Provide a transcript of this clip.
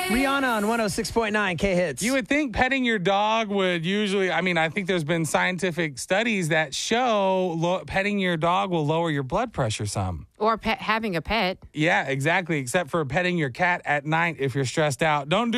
Rihanna on 106.9 K-Hits. You would think petting your dog would usually, I think there's been scientific studies that show petting your dog will lower your blood pressure some. Or having a pet. Yeah, exactly. Except for petting your cat at night if you're stressed out. Don't do